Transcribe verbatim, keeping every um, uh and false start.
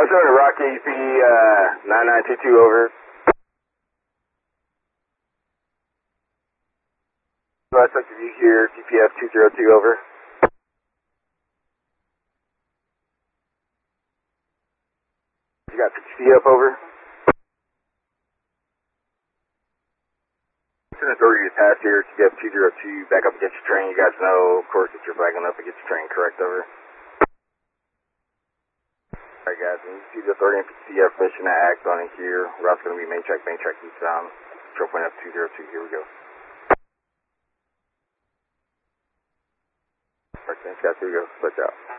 What's over to Rocky P uh, nine nine two two over. Last sector view here, G P F two zero two over. You got fifty feet up over. It's an authority to pass here, G P F two zero two, back up against your train. You guys know, of course, that you're flagging up against your train, correct, over. Alright guys, when you see the authority and P C F mission to act on it here, route's going to be main track, main track eastbound, control point F two zero two, here we go. Alright, thanks guys, here we go, switch out.